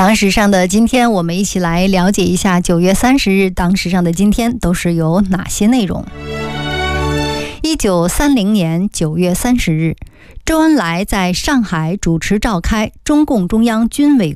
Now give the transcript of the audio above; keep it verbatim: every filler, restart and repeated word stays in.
党史上的今天，我们一起来了解一下九月三十日党史上的今天都是有哪些内容。一九三零年九月三十日，周恩来在上海主持召开中共中央军委